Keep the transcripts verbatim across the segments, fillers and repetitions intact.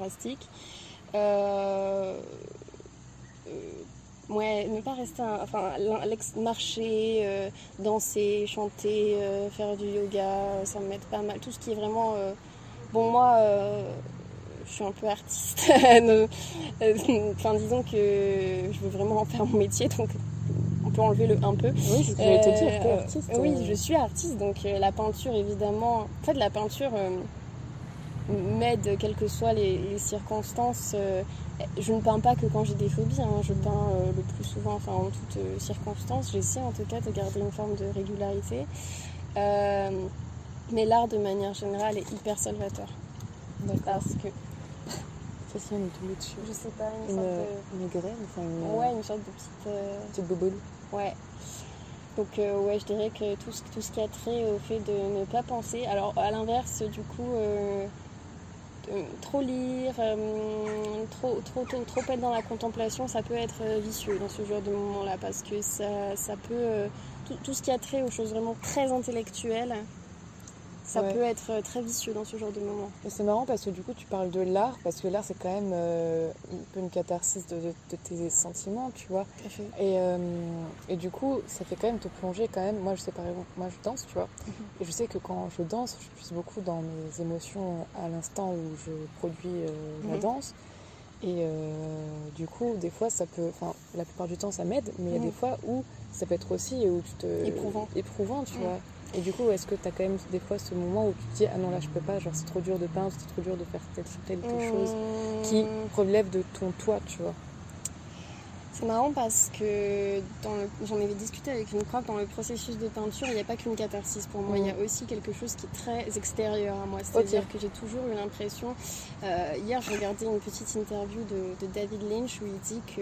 drastique. Euh, euh, ouais, ne pas rester, un, enfin, marcher, euh, danser, chanter, euh, faire du yoga, ça m'aide pas mal. Tout ce qui est vraiment, euh, bon moi, euh, je suis un peu artiste. Enfin, disons que je veux vraiment en faire mon métier, donc on peut enlever le un peu. Oui, c'est ce que j'allais te dire, t'es artiste. Euh, oui, je suis artiste, donc euh, la peinture, évidemment. En fait, la peinture euh, m'aide, quelles que soient les, les circonstances. Euh, je ne peins pas que quand j'ai des phobies, hein, je peins euh, le plus souvent, enfin en toutes euh, circonstances. J'essaie en tout cas de garder une forme de régularité. Euh, mais l'art, de manière générale, est hyper salvateur. D'accord. Parce que. Qu'est-ce qu'il y a tombé dessus? Je sais pas, une, une sorte de... Une graine, enfin une... Ouais, une sorte de petite... Euh... Petite bobolou. Ouais. Donc euh, ouais, je dirais que tout ce, tout ce qui a trait au fait de ne pas penser. Alors à l'inverse, du coup, euh, euh, trop lire, euh, trop, trop, trop, trop être dans la contemplation, ça peut être vicieux dans ce genre de moment-là, parce que ça, ça peut... Euh, tout, tout ce qui a trait aux choses vraiment très intellectuelles, ça ouais. peut être très vicieux dans ce genre de moment. Et c'est marrant parce que du coup tu parles de l'art, parce que l'art c'est quand même euh, un peu une catharsis de, de, de tes sentiments, tu vois. Tout à fait. Et, euh, et du coup ça fait quand même te plonger quand même. Moi je sais par exemple, moi je danse, tu vois. Mm-hmm. Et je sais que quand je danse, je puise beaucoup dans mes émotions à l'instant où je produis euh, mm-hmm. la danse. Et euh, du coup, des fois, ça peut... Enfin, la plupart du temps, ça m'aide, mais il mmh. y a des fois où ça peut être aussi où tu te... Éprouvant. Éprouvant, tu mmh. vois. Et du coup, est-ce que tu as quand même des fois ce moment où tu te dis « Ah non, là, je peux pas, genre, c'est trop dur de peindre, c'est trop dur de faire telle, telle, telle chose mmh. qui relève de ton toi, tu vois ». C'est marrant parce que dans le... j'en avais discuté avec une prof, dans le processus de peinture, il n'y a pas qu'une catharsis pour moi, mmh. il y a aussi quelque chose qui est très extérieur à moi. C'est-à-dire okay. que j'ai toujours eu l'impression... Euh, hier, je regardais une petite interview de, de David Lynch où il dit que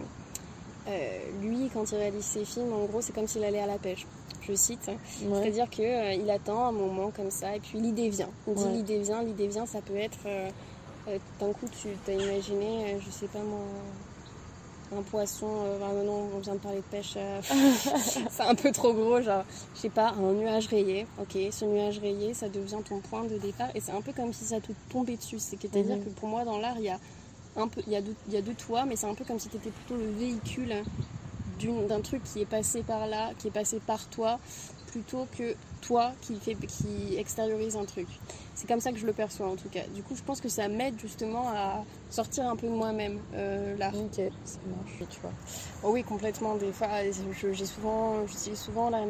euh, lui, quand il réalise ses films, en gros, c'est comme s'il allait à la pêche. Je cite. Ouais. C'est-à-dire qu'il euh, attend un moment comme ça et puis l'idée vient. Il dit ouais. l'idée vient, l'idée vient, ça peut être... Euh, euh, d'un coup, tu t'as imaginé, euh, je sais pas moi... un poisson, euh, enfin, non, on vient de parler de pêche, euh, c'est un peu trop gros, genre, je sais pas, un nuage rayé, ok, ce nuage rayé, ça devient ton point de départ, et c'est un peu comme si ça te tombait dessus, c'est-à-dire mm-hmm. que pour moi, dans l'art, il y a un peu, il y a de, il y a de toi, mais c'est un peu comme si tu étais plutôt le véhicule d'une, d'un truc qui est passé par là, qui est passé par toi, plutôt que toi qui, fait, qui extériorise un truc. C'est comme ça que je le perçois en tout cas. Du coup, je pense que ça m'aide justement à sortir un peu de moi-même, euh, l'art. Ok, ça marche, tu vois. Oh oui, complètement. Des fois, je, j'ai souvent, j'utilise souvent la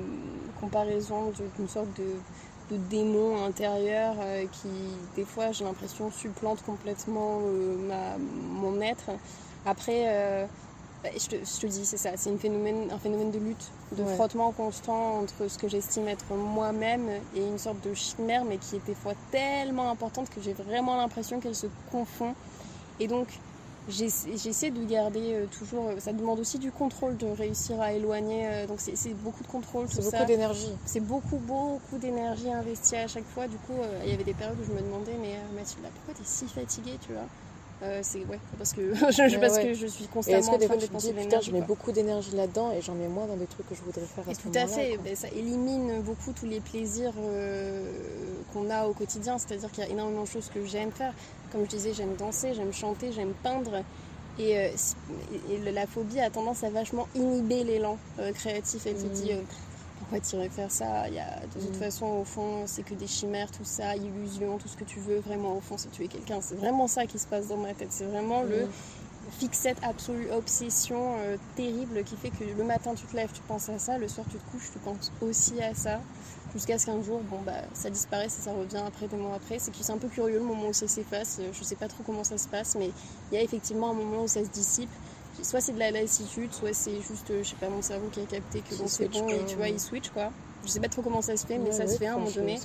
comparaison d'une sorte de, de démon intérieur euh, qui, des fois, j'ai l'impression, supplante complètement euh, ma, mon être. Après... Euh, Je te, je te dis, c'est ça, c'est une phénomène, un phénomène de lutte, de ouais. frottement constant entre ce que j'estime être moi-même et une sorte de chimère, mais qui est des fois tellement importante que j'ai vraiment l'impression qu'elle se confond. Et donc, j'essaie, j'essaie de garder euh, toujours... Ça demande aussi du contrôle, de réussir à éloigner. Euh, donc, c'est, c'est beaucoup de contrôle, c'est tout beaucoup ça. d'énergie. C'est beaucoup, beaucoup d'énergie investie à chaque fois. Du coup, euh, il y avait des périodes où je me demandais, mais euh, Mathilda, pourquoi t'es si fatiguée, tu vois ? Euh, c'est ouais parce que je, parce ouais. que je suis constamment en train de dépenser de putain je mets quoi. beaucoup d'énergie là-dedans et j'en mets moins dans des trucs que je voudrais faire à et ce tout moment-là, à fait ben, ça élimine beaucoup tous les plaisirs euh, qu'on a au quotidien, c'est-à-dire qu'il y a énormément de choses que j'aime faire, comme je disais, j'aime danser, j'aime chanter, j'aime peindre et, euh, et la phobie a tendance à vachement inhiber l'élan euh, créatif. Elle mmh. te dit euh, pourquoi tu irais faire ça, il y a, de toute mmh. façon au fond c'est que des chimères, tout ça, illusions, tout ce que tu veux vraiment au fond c'est tuer quelqu'un, c'est vraiment ça qui se passe dans ma tête, c'est vraiment mmh. le fixette absolue, obsession euh, terrible qui fait que le matin tu te lèves, tu penses à ça, le soir tu te couches, tu penses aussi à ça, jusqu'à ce qu'un jour bon, bah, ça disparaisse et ça revient après, des mois après. C'est que c'est un peu curieux le moment où ça s'efface, je sais pas trop comment ça se passe, mais il y a effectivement un moment où ça se dissipe. Soit c'est de la lassitude, soit c'est juste, je sais pas, mon cerveau qui a capté que bon, c'est bon et tu vois, il switch quoi. Je sais pas trop comment ça se fait, mais ouais, ça ouais, se fait à un moment donné.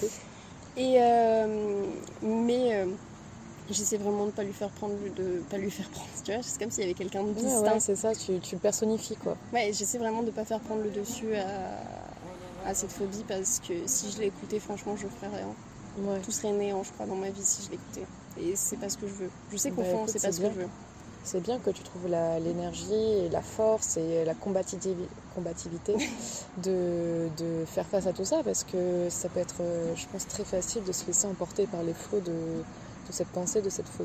Et euh, mais euh, j'essaie vraiment de pas lui faire prendre, de pas lui faire prendre, tu vois, c'est comme s'il y avait quelqu'un de distinct. Ouais, ouais, c'est ça, tu, tu le personnifies quoi. Ouais, j'essaie vraiment de pas faire prendre le dessus à, à cette phobie parce que si je l'écoutais, franchement, je ferais rien. Ouais. Tout serait néant, je crois, dans ma vie si je l'écoutais. Et c'est pas ce que je veux. Je sais qu'au bah, fond, écoute, c'est pas c'est ce bien. que je veux. C'est bien que tu trouves la, l'énergie et la force et la combativité de, de faire face à tout ça parce que ça peut être, je pense, très facile de se laisser emporter par les flots de, de cette pensée, de cette phobie.